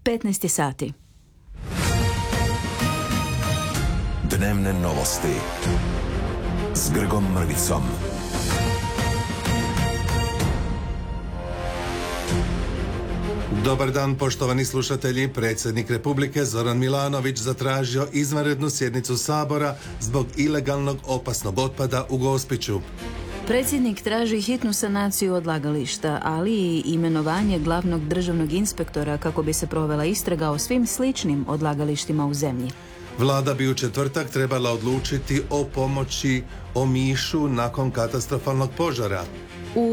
15 sati. Dnevne novosti s Grgom Mrvicom. Dobar dan, poštovani slušatelji. Predsjednik Republike Zoran Milanović zatražio izvanrednu sjednicu Sabora zbog ilegalnog opasnog otpada u Gospiću. Predsjednik traži hitnu sanaciju odlagališta, ali i imenovanje glavnog državnog inspektora kako bi se provela istraga o svim sličnim odlagalištima u zemlji. Vlada bi u četvrtak trebala odlučiti o pomoći Omišu nakon katastrofalnog požara. U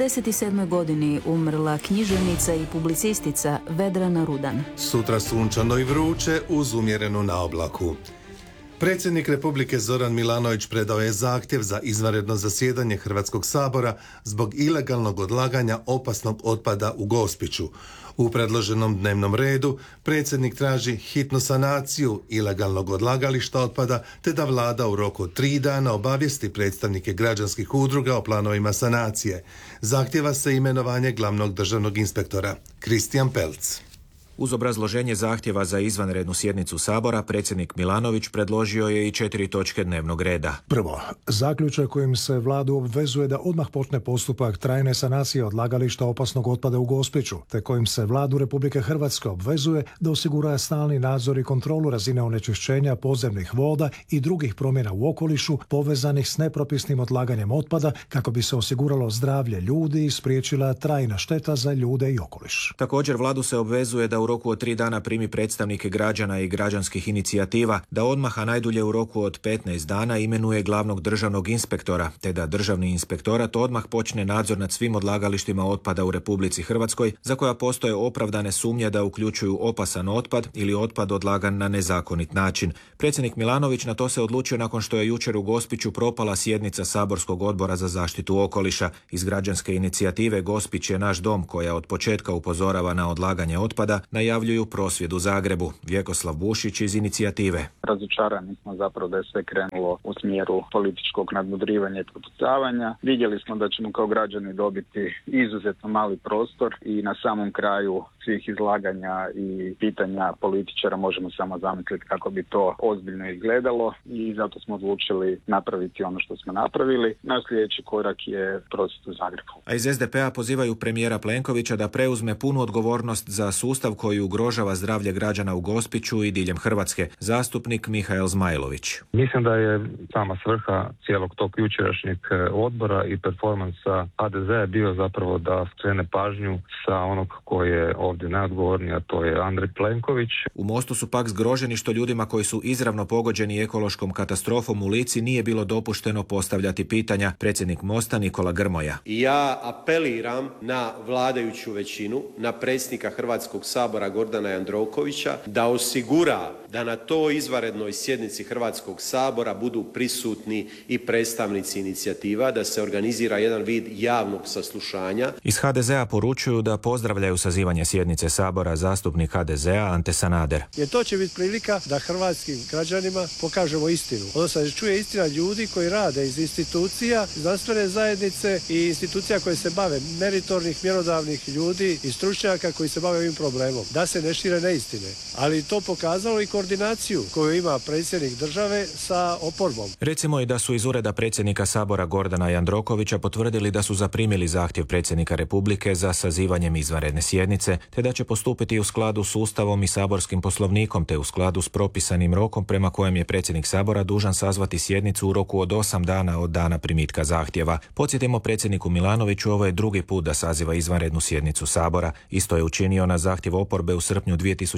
77. godini umrla književnica i publicistica Vedrana Rudan. Sutra sunčano i vruće uz umjerenu naoblaku. Predsjednik Republike Zoran Milanović predao je zahtjev za izvanredno zasjedanje Hrvatskog sabora zbog ilegalnog odlaganja opasnog otpada u Gospiću. U predloženom dnevnom redu predsjednik traži hitnu sanaciju ilegalnog odlagališta otpada te da vlada u roku od 3 dana obavijesti predstavnike građanskih udruga o planovima sanacije. Zahtjeva se imenovanje glavnog državnog inspektora. Kristijan Pelc. Uz obrazloženje zahtjeva za izvanrednu sjednicu Sabora, predsjednik Milanović predložio je i 4 točke dnevnog reda. Prvo, zaključak kojim se vladu obvezuje da odmah počne postupak trajne sanacije odlagališta opasnog otpada u Gospiću, te kojim se vladu Republike Hrvatske obvezuje da osigura stalni nadzor i kontrolu razine onečišćenja podzemnih voda i drugih promjena u okolišu povezanih s nepropisnim odlaganjem otpada kako bi se osiguralo zdravlje ljudi i spriječila trajna šteta za ljude i okoliš. Također vladu se obvezuje da u roku od 3 dana primi predstavnike građana i građanskih inicijativa, da odmah, a najdulje u roku od 15 dana imenuje glavnog državnog inspektora, te da državni inspektorat odmah počne nadzor nad svim odlagalištima otpada u Republici Hrvatskoj za koja postoje opravdane sumnje da uključuju opasan otpad ili otpad odlagan na nezakonit način. Predsjednik Milanović na to se odlučio nakon što je jučer u Gospiću propala sjednica Saborskog odbora za zaštitu okoliša. Iz građanske inicijative Gospić je naš dom, koja od početka upozorava na odlaganje otpada, najavljuju prosvjed u Zagrebu. Vjekoslav Bušić iz inicijative. Razočarani smo zapravo da je sve krenulo u smjeru političkog nadmudrivanja i prepucavanja. Vidjeli smo da ćemo kao građani dobiti izuzetno mali prostor i na samom kraju svih izlaganja i pitanja političara možemo samo zamisliti kako bi to ozbiljno izgledalo i zato smo odlučili napraviti ono što smo napravili. Naš sljedeći korak je prosvjed u Zagrebu. A iz SDP-a pozivaju premijera Plenkovića da preuzme punu odgovornost za sustav koji ugrožava zdravlje građana u Gospiću i diljem Hrvatske. Zastupnik Mihael Zmajlović. Mislim da je sama svrha cijelog tog jučerašnjeg odbora i performansa HDZ-a bio zapravo da skrene pažnju sa onog koji je ovdje najodgovorniji, a to je Andrej Plenković. U Mostu su pak zgroženi što ljudima koji su izravno pogođeni ekološkom katastrofom u Lici nije bilo dopušteno postavljati pitanja. Predsjednik Mosta Nikola Grmoja. Ja apeliram na vladajuću većinu, na predsjednika Hrvatskog sabora Gordana Jandrokovića da osigura da na toj izvanrednoj sjednici Hrvatskog sabora budu prisutni i predstavnici inicijativa, da se organizira jedan vid javnog saslušanja. Iz HDZ-a poručuju da pozdravljaju sazivanje sjednice Sabora zastupnik HDZ-a Ante Sanader. Jer to će biti prilika da hrvatskim građanima pokažemo istinu. Odnosno da čuje istina ljudi koji rade iz institucija, znanstvene zajednice i institucija koje se bave meritornih, mjerodavnih ljudi i stručnjaka koji se bave ovim problemom. Da se ne šire neistine. Ali to pokazalo i koordinaciju koju ima predsjednik države sa oporbom. Recimo i da su iz ureda predsjednika Sabora Gordana Jandrokovića potvrdili da su zaprimili zahtjev predsjednika Republike za sazivanjem izvanredne sjednice, te da će postupiti u skladu s Ustavom i saborskim poslovnikom, te u skladu s propisanim rokom prema kojem je predsjednik Sabora dužan sazvati sjednicu u roku od 8 dana od dana primitka zahtjeva. Podsjetimo, predsjedniku Milanoviću ovo je drugi put da saziva izvanrednu sjednicu Sabora. Isto je učinio na zahtjev oporbe u srpnju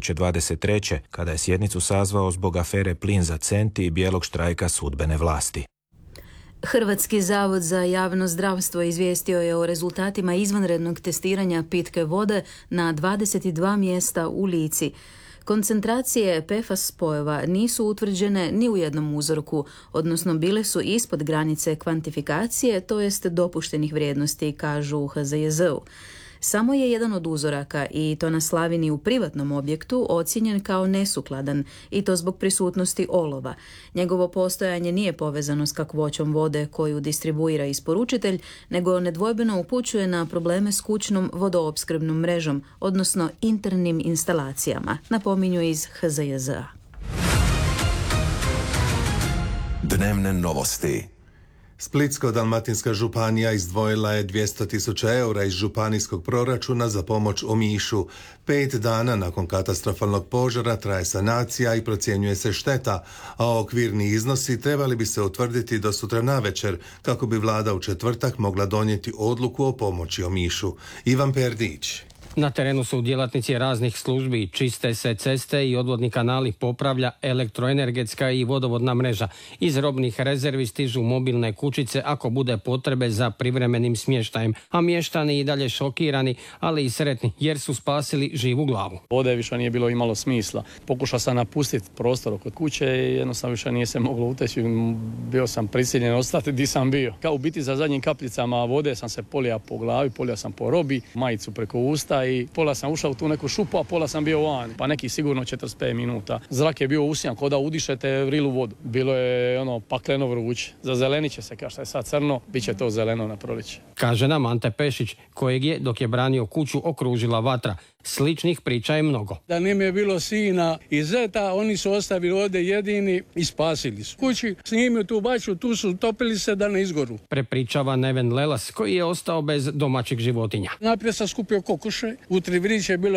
2023. kada je sjednicu sazvao zbog afere Plin za centi i bijelog štrajka sudbene vlasti. Hrvatski zavod za javno zdravstvo izvijestio je o rezultatima izvanrednog testiranja pitke vode na 22 mjesta u Lici. Koncentracije PFAS spojeva nisu utvrđene ni u jednom uzorku, odnosno bile su ispod granice kvantifikacije, to jest dopuštenih vrijednosti, kažu u HZJZ-u. Samo je jedan od uzoraka, i to na slavini u privatnom objektu, ocijenjen kao nesukladan, i to zbog prisutnosti olova. Njegovo postojanje nije povezano s kakvoćom vode koju distribuira isporučitelj, nego nedvojbeno upućuje na probleme s kućnom vodoopskrbnom mrežom, odnosno internim instalacijama, napominju iz HZJZ-a. Dnevne novosti. Splitsko-dalmatinska županija izdvojila je 200.000 eura iz županijskog proračuna za pomoć Omišu. 5 dana nakon katastrofalnog požara traje sanacija i procjenjuje se šteta, a okvirni iznosi trebali bi se utvrditi do sutra navečer, kako bi vlada u četvrtak mogla donijeti odluku o pomoći Omišu. Ivan Perdić. Na terenu su djelatnici raznih službi, čiste se ceste i odvodni kanali, popravlja elektroenergetska i vodovodna mreža. Iz robnih rezervi stižu mobilne kućice ako bude potrebe za privremenim smještajem, a mještani i dalje šokirani, ali i sretni jer su spasili živu glavu. Vode više nije bilo imalo smisla. Pokušao sam napustiti prostor oko kuće i jednostavno više nije se moglo uteći. Bio sam prisiljen ostati gdje sam bio. Kao u biti za zadnjim kapljicama vode sam se polija po glavi, polija sam po robi, majicu preko usta i pola sam ušao u tu neku šupu, a pola sam bio van. Pa neki sigurno 45 minuta. Zrak je bio usjan, kao da udišete vrilu vodu. Bilo je pakleno vruće. Za zelenit će se, kao što je sad crno, bit će to zeleno na proljeće. Kaže nam Ante Pešić, kojeg je, dok je branio kuću, okružila vatra. Sličnih priča je mnogo. Da nije mi je bilo sina i zeta, oni su ostavili ovdje jedini i spasili su. Kući snimio tu baču, tu su topili se da ne izgoru. Prepričava Neven Lelas, koji je ostao bez domaćih životinja. Najprije sam skupio kokoše, u Trivriće je bilo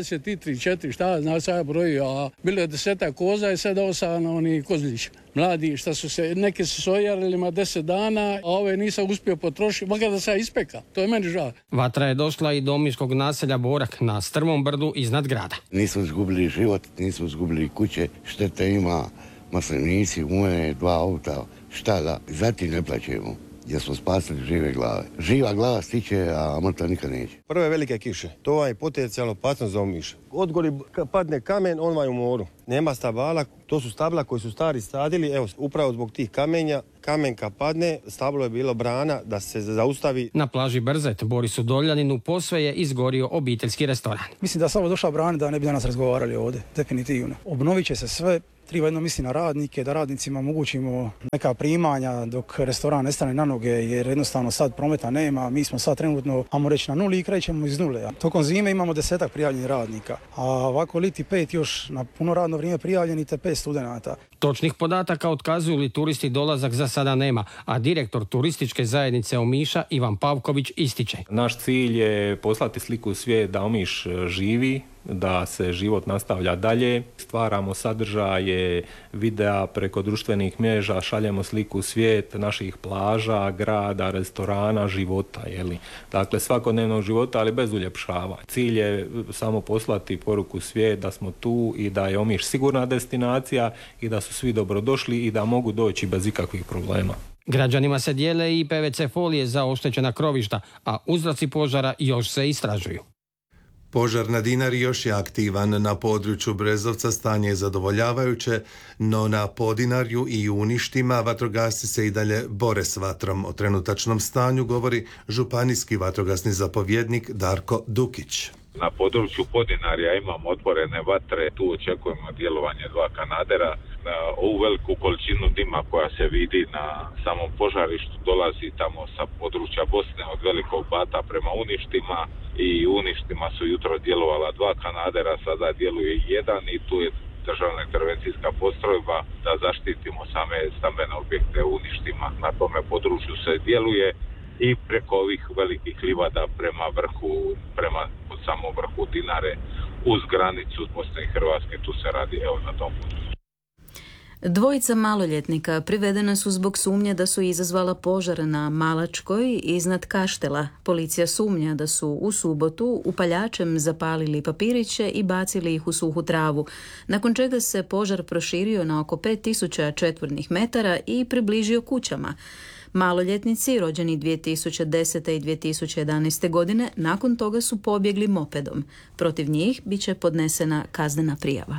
23-4, šta znam sad broji, a bilo je 10 koza i 7-8 oni kozlića. Mladi, šta su se, neki su sojarili ima 10 dana, a ove nisam uspio potrošiti, makar da se ispeka. To je meni žao. Vatra je došla i do omiškog naselja Borak na strmom brdu iznad grada. Nismo izgubili život, nismo izgubili kuće, štete ima, maslinici, moje 2 auta, šta da, zatim ne plaćemo. Jer smo spasili žive glave. Živa glava stiče, a mrtva nikad neće. Prve velike kiše, to je potencijalno opasnost za Omiš. Odgori padne kamen, on je u moru. Nema stabala, to su stabla koji su stari sadili, evo, upravo zbog tih kamenja. Kamen kad padne, stablo je bilo brana da se zaustavi. Na plaži Brzet, Borisu Doljaninu, posve je izgorio obiteljski restoran. Mislim da samo došla brana da ne bi danas razgovarali ovdje, definitivno. Obnovit će se sve. Treba jedno misli na radnike, da radnicima omogućimo neka primanja dok restoran ne stane na noge, jer jednostavno sad prometa nema. Mi smo sad trenutno, ajmo reći, na nuli i krećemo iz nule. Tokom zime imamo 10 prijavljenih radnika, a ovako liti 5 još na puno radno vrijeme prijavljeni te 5 studenata. Točnih podataka otkazuju li turisti dolazak za sada nema, a direktor turističke zajednice Omiša Ivan Pavković ističe. Naš cilj je poslati sliku u svijet da Omiš živi, da se život nastavlja dalje. Stvaramo sadržaje, videa preko društvenih mreža, šaljemo sliku u svijet naših plaža, grada, restorana, života. Dakle, svakodnevnog života, ali bez uljepšava. Cilj je samo poslati poruku u svijet da smo tu i da je Omiš sigurna destinacija i da su svi dobrodošli i da mogu doći bez ikakvih problema. Građanima se dijele i PVC folije za oštećena krovišta, a uzroci požara još se istražuju. Požar na Dinari još je aktivan. Na području Brezovca stanje je zadovoljavajuće, no na Podinarju i Uništima vatrogasci se i dalje bore s vatrom. O trenutačnom stanju govori županijski vatrogasni zapovjednik Darko Dukić. Na području Podinarja imamo otvorene vatre, tu očekujemo djelovanje 2 kanadera. Ovu veliku količinu dima koja se vidi na samom požarištu dolazi tamo sa područja Bosne od Velikog Bata prema Uništima i Uništima su jutro djelovala 2 kanadera, sada djeluje 1 i tu je državna intervencijska postrojba da zaštitimo same stambene objekte u Uništima. Na tome području se djeluje i preko ovih velikih livada prema vrhu, prema samom vrhu Dinare uz granicu Bosne i Hrvatske, tu se radi na tom području. Dvojica maloljetnika privedena su zbog sumnje da su izazvala požar na Malačkoj iznad Kaštela. Policija sumnja da su u subotu upaljačem zapalili papiriće i bacili ih u suhu travu, nakon čega se požar proširio na oko 5000 četvornih metara i približio kućama. Maloljetnici, rođeni 2010. i 2011. godine, nakon toga su pobjegli mopedom. Protiv njih bit će podnesena kaznena prijava.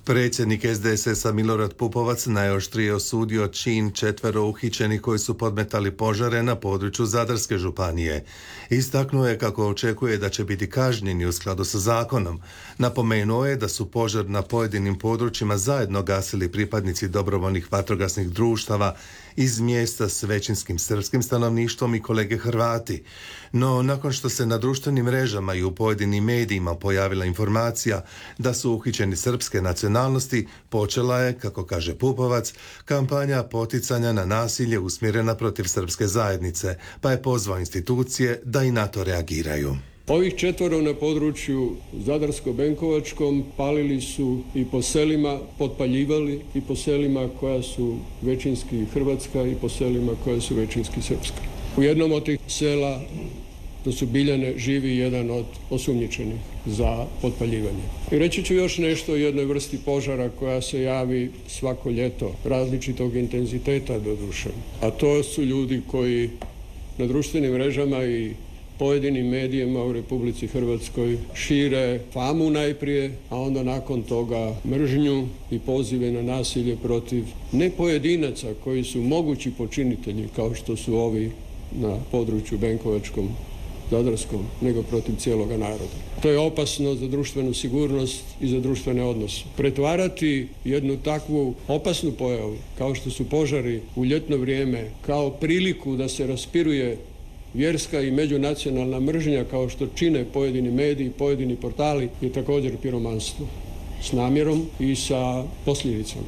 Predsjednik SDSS-a Milorad Pupovac najoštrije osudio čin 4 uhićenih koji su podmetali požare na području Zadarske županije. Istaknuo je kako očekuje da će biti kažnjeni u skladu sa zakonom. Napomenuo je da su požar na pojedinim područjima zajedno gasili pripadnici dobrovoljnih vatrogasnih društava iz mjesta s većinskim srpskim stanovništvom i kolege Hrvati. No, nakon što se na društvenim mrežama i u pojedinim medijima pojavila informacija da su uhićeni srpske nacionalnosti, počela je, kako kaže Pupovac, kampanja poticanja na nasilje usmjerena protiv srpske zajednice, pa je pozvao institucije da i na to reagiraju. Ovih 4 na području Zadarsko-Benkovačkom palili su i po selima, potpaljivali i po selima koja su većinski hrvatska i po selima koja su većinski srpska. U jednom od tih sela, to su Biljane, živi jedan od osumnjičenih za potpaljivanje. I reći ću još nešto o jednoj vrsti požara koja se javi svako ljeto, različitog intenziteta doduše. A to su ljudi koji na društvenim mrežama i pojedinim medijima u Republici Hrvatskoj šire famu najprije, a onda nakon toga mržnju i pozive na nasilje protiv ne pojedinaca koji su mogući počinitelji kao što su ovi na području Benkovačkom, Zadarskom, nego protiv cijeloga naroda. To je opasno za društvenu sigurnost i za društvene odnose. Pretvarati jednu takvu opasnu pojavu kao što su požari u ljetno vrijeme kao priliku da se raspiruje vjerska i međunacionalna mržnja kao što čine pojedini mediji, pojedini portali je također piromanstvo s namjerom i sa posljedicama.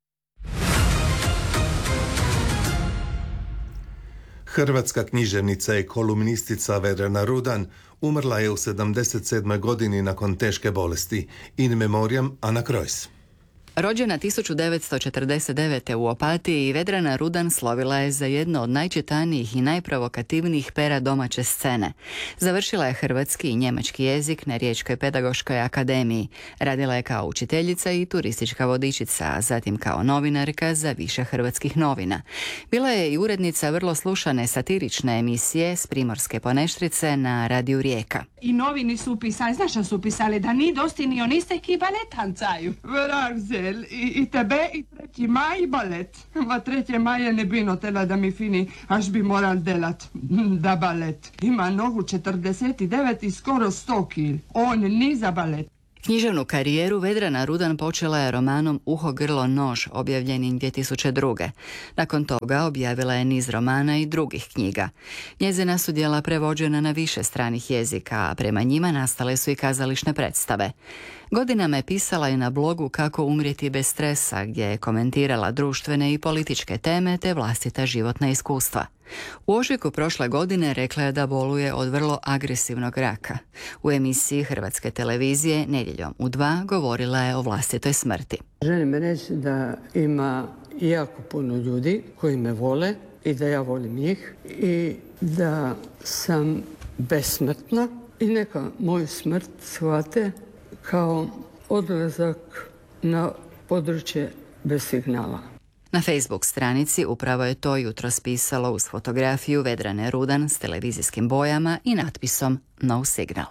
Hrvatska književnica i kolumnistica Vedrana Rudan umrla je u 77. godini nakon teške bolesti. In memoriam Ana Krojs. Rođena 1949. u Opatiji, Vedrana Rudan slovila je za jedno od najčitanijih i najprovokativnijih pera domaće scene. Završila je hrvatski i njemački jezik na Riječkoj pedagoškoj akademiji. Radila je kao učiteljica i turistička vodičica, a zatim kao novinarka za više hrvatskih novina. Bila je i urednica vrlo slušane satirične emisije s Primorske Poneštrice na radiju Rijeka. I novini su pisali, znaš što su pisali, da ni dosti ni oniste ki balet tancaju. I tebe i 3. maj balet. Ma 3. maja ne bi notela da mi fini, až bi moral delat da balet. Ima nogu 49 i skoro 100 kil. On ni za balet. Književnu karijeru Vedrana Rudan počela je romanom Uho, grlo, nož, objavljenim 2002. Nakon toga objavila je niz romana i drugih knjiga. Njezina su djela prevođena na više stranih jezika, a prema njima nastale su i kazališne predstave. Godinama je pisala i na blogu Kako umrijeti bez stresa, gdje je komentirala društvene i političke teme te vlastita životna iskustva. U ožujku prošle godine rekla je da boluje od vrlo agresivnog raka. U emisiji Hrvatske televizije Nedjeljom u 2 govorila je o vlastitoj smrti. Želim reći da ima jako puno ljudi koji me vole i da ja volim njih i da sam besmrtna i neka moju smrt shvate kao odlazak na područje bez signala. Na Facebook stranici upravo je to jutros pisalo uz fotografiju Vedrane Rudan s televizijskim bojama i natpisom No Signal.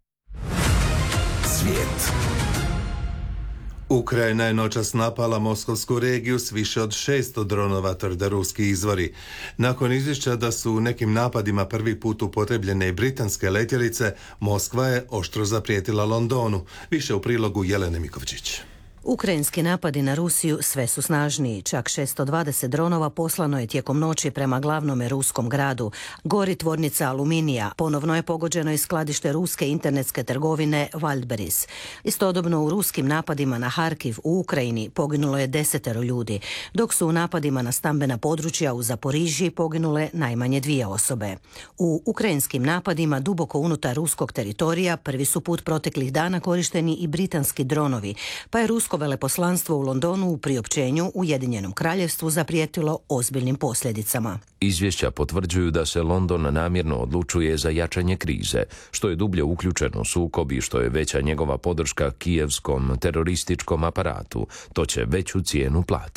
Svijet. Ukrajina je noćas napala moskovsku regiju s više od 600 dronova, tvrde ruski izvori. Nakon izvješća da su u nekim napadima prvi put upotrebljene i britanske letjelice, Moskva je oštro zaprijetila Londonu. Više u prilogu Jelene Mikovčić. Ukrajinski napadi na Rusiju sve su snažniji. Čak 620 dronova poslano je tijekom noći prema glavnome ruskom gradu. Gori tvornica aluminija. Ponovno je pogođeno i skladište ruske internetske trgovine Wildberries. Istodobno u ruskim napadima na Harkiv u Ukrajini poginulo je 10 ljudi, dok su u napadima na stambena područja u Zaporižji poginule najmanje 2 osobe. U ukrajinskim napadima duboko unutar ruskog teritorija prvi su put proteklih dana korišteni i britanski dronovi, pa je rusko veleposlanstvo u Londonu u priopćenju Ujedinjenom kraljevstvu zaprijetilo ozbiljnim posljedicama. Izvješća potvrđuju da se London namjerno odlučuje za jačanje krize, što je dublje uključeno u sukob i što je veća njegova podrška kijevskom terorističkom aparatu. To će veću cijenu platiti.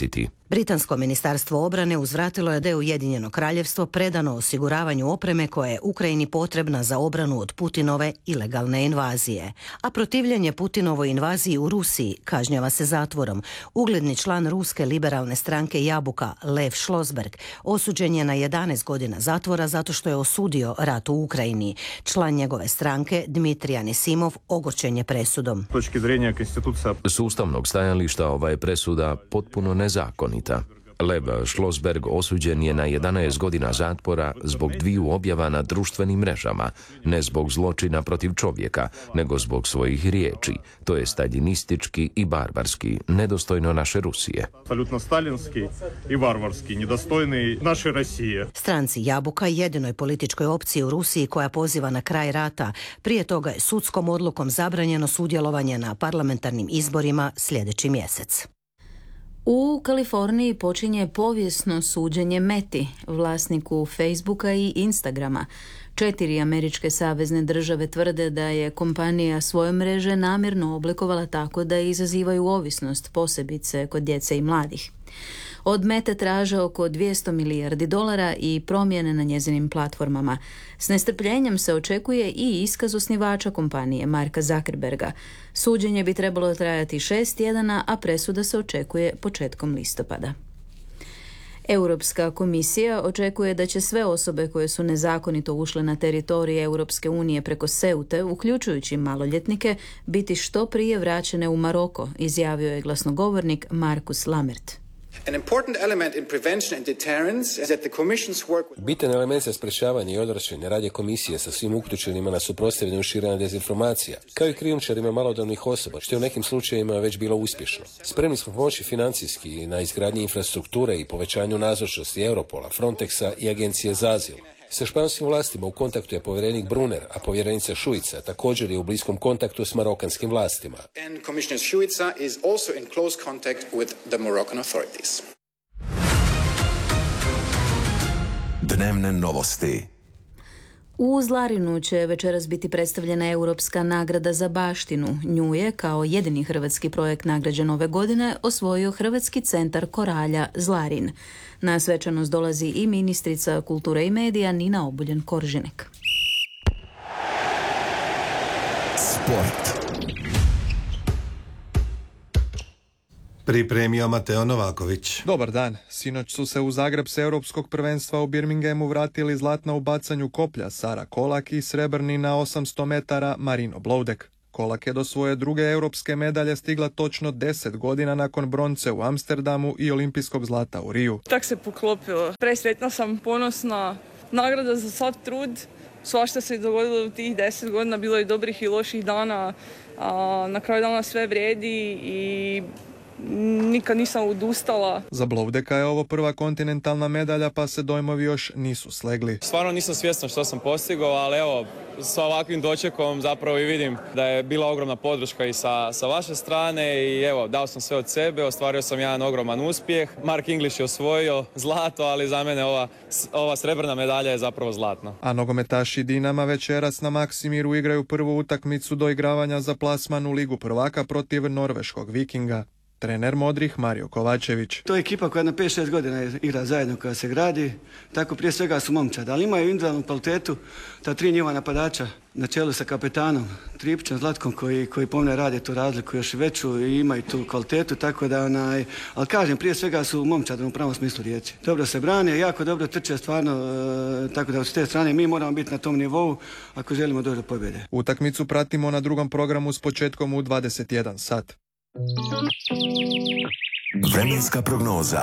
Britansko ministarstvo obrane uzvratilo je da je Ujedinjeno kraljevstvo predano osiguravanju opreme koja je Ukrajini potrebna za obranu od Putinove ilegalne invazije. A protivljenje Putinovoj invaziji u Rusiji kažnjava se zatvorom. Ugledni član ruske liberalne stranke Jabuka, Lev Šlosberg, osuđen je na 11 godina zatvora zato što je osudio rat u Ukrajini. Član njegove stranke, Dmitrij Anisimov, ogorčen je presudom. S ustavnog stajališta ova je presuda potpuno nezakonita. Lev Šlosberg osuđen je na 11 godina zatvora zbog 2 objava na društvenim mrežama, ne zbog zločina protiv čovjeka, nego zbog svojih riječi. To je staljinistički i barbarski, nedostojno naše Rusije. Apsolutno stalinski i barbarski, nedostojni naše Rusije. Stranci Jabuka, jedinoj političkoj opciji u Rusiji koja poziva na kraj rata, prije toga je sudskom odlukom zabranjeno sudjelovanje na parlamentarnim izborima sljedeći mjesec. U Kaliforniji počinje povijesno suđenje Meti, vlasniku Facebooka i Instagrama. 4 američke savezne države tvrde da je kompanija svoje mreže namjerno oblikovala tako da izazivaju ovisnost, posebice kod djece i mladih. Od Mete traže oko $200 milijardi i promjene na njezinim platformama. S nestrpljenjem se očekuje i iskaz osnivača kompanije, Marka Zuckerberga. Suđenje bi trebalo trajati 6 tjedana, a presuda se očekuje početkom listopada. Europska komisija očekuje da će sve osobe koje su nezakonito ušle na teritorij Europske unije preko Ceute, uključujući maloljetnike, biti što prije vraćene u Maroko, izjavio je glasnogovornik Markus Lamert. Bitan element za sprečavanje i odvraćanje radnje komisije sa svim uključenima na suprotstavljanju širenja dezinformacija, kao i krijumčarima malodobnih osoba, što je u nekim slučajevima već bilo uspješno. Spremni smo pomoći financijski na izgradnji infrastrukture i povećanju nazočnosti Europola, Frontexa i Agencije za azil. Sa španskim vlastima u kontaktu je povjerenik Brunner, a povjerenica Šuica također je u bliskom kontaktu s marokanskim vlastima. Dnevne novosti. U Zlarinu će večeras biti predstavljena Europska nagrada za baštinu. Nju je, kao jedini hrvatski projekt nagrađen ove godine, osvojio Hrvatski centar koralja Zlarin. Na svečanost dolazi i ministrica kulture i medija Nina Obuljen-Koržinek. Sport. Pripremio Mateo Novaković. Dobar dan. Sinoć su se u Zagreb s Europskog prvenstva u Birminghamu vratili zlatna u bacanju koplja Sara Kolak i srebrni na 800 metara Marino Bloudek. Kolak je do svoje druge europske medalje stigla točno 10 godina nakon bronce u Amsterdamu i olimpijskog zlata u Riju. Tak se poklopilo. Presretna sam, ponosna. Nagrada za sav trud. Svašta se dogodilo u tih 10 godina. Bilo je dobrih i loših dana. Na kraju dana sve vrijedi i nikad nisam odustala. Za Bloudeka je ovo prva kontinentalna medalja, pa se dojmovi još nisu slegli. Stvarno nisam svjestan što sam postigao, ali evo, sa ovakvim dočekom zapravo i vidim da je bila ogromna podrška i sa vaše strane i evo, dao sam sve od sebe, ostvario sam jedan ogroman uspjeh. Mark English je osvojio zlato, ali za mene ova srebrna medalja je zapravo zlatna. A nogometaši Dinama večeras na Maksimiru igraju prvu utakmicu doigravanja za plasman u Ligu prvaka protiv norveškog Vikinga. Trener Modrih Mario Kovačević. To je ekipa koja na 5-6 godina igra zajedno, koja se gradi, tako prije svega su momčad, ali imaju individualnu kvalitetu, ta 3 njihova napadača na čelu sa kapetanom Tripićem Zlatkom koji pomne rade tu razliku još veću i imaju tu kvalitetu, tako da ali kažem, prije svega su momčad u pravom smislu riječi. Dobro se brane, jako dobro trče stvarno, tako da s te strane mi moramo biti na tom nivou ako želimo doći do pobjede. Utakmicu pratimo na drugom programu s početkom u 21 sat. Vremenska prognoza.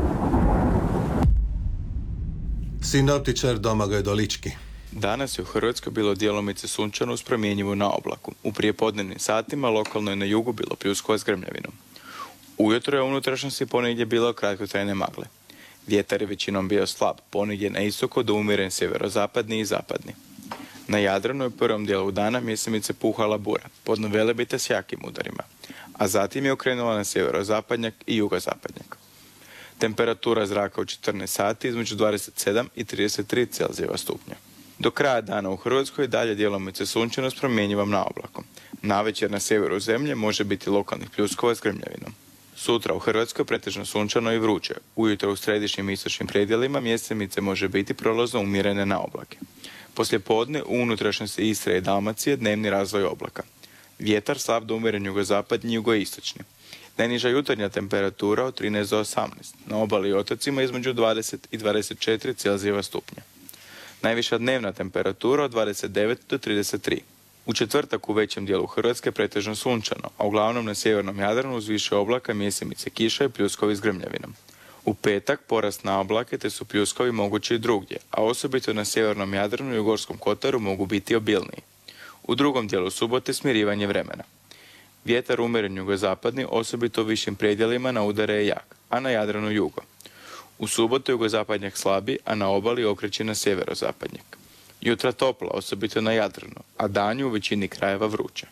Sinoptičar Domagoj Dolički. Danas je u Hrvatskoj bilo djelomice sunčano uz promjenjivu na oblaku. U prijepodnevnim satima lokalno je na jugu bilo pljuskova s grmljavinom. Ujutro je u unutrašnjosti ponegdje bilo kratkotrajne magle. Vjetar je većinom bio slab, ponegdje na istoku do umjeren sjeverozapadni i zapadni. Na Jadranu je u prvom dijelu dana mjesemice puhala bura, podno Velebita s jakim udarima, a zatim je okrenula na sjeverozapadnjak i jugozapadnjak. Temperatura zraka u 14 sati između 27 i 33 Celzijeva stupnja. Do kraja dana u Hrvatskoj dalje djelomice sunčano s promjenjivom naoblakom. Navečer na sjeveru zemlje može biti lokalnih pljuskova s grmljavinom. Sutra u Hrvatskoj pretežno sunčano i vruće. Ujutro u središnjim i istočnim predjelima mjesemice može biti prolazno umjerene na oblake. Poslije podne u unutrašnjosti Istre i Dalmacije dnevni razvoj oblaka. Vjetar slab do umjeren jugozapadni i jugoistočni. Najniža jutarnja temperatura od 13 do 18, na obali i otocima između 20 i 24 Celzijeva stupnja. Najviša dnevna temperatura od 29 do 33. U četvrtak u većem dijelu Hrvatske pretežno sunčano, a uglavnom na sjevernom Jadranu uz više oblaka, mjesemice kiša i pljuskovi s grmljavinom. U petak porast na oblake te su pljuskovi mogući i drugdje, a osobito na sjevernom Jadranu i u Gorskom kotaru mogu biti obilniji. U drugom dijelu subote smirivanje vremena. Vjetar umjeren jugozapadni, osobito u višim predjelima na udare je jak, a na Jadranu jugo. U subotu jugozapadnjak slabi, a na obali okreće na sjeverozapadnjak. Jutra topla, osobito na Jadranu, a danju u većini krajeva vruće.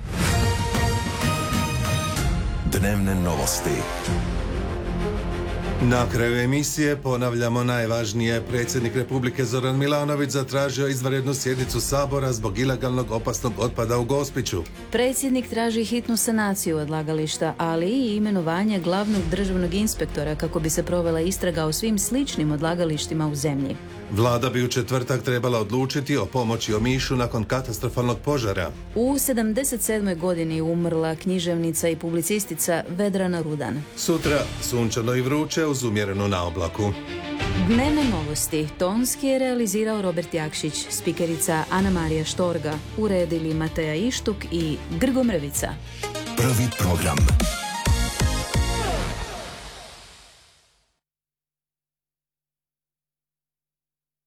Dnevne novosti. Na kraju emisije ponavljamo najvažnije. Predsjednik Republike Zoran Milanović zatražio izvanrednu sjednicu Sabora zbog ilegalnog opasnog otpada u Gospiću. Predsjednik traži hitnu sanaciju odlagališta, ali i imenovanje glavnog državnog inspektora kako bi se provela istraga o svim sličnim odlagalištima u zemlji. Vlada bi u četvrtak trebala odlučiti o pomoći Omišu nakon katastrofalnog požara. U 77. godini umrla književnica i publicistica Vedrana Rudan. Sutra sunčano i vruće uz umjerenu naoblaku. Dnevne novosti tonski je realizirao Robert Jakšić, spikerica Ana Marija Štorga, uredili Mateja Ištuk i Grgo Mrvica. Prvi program.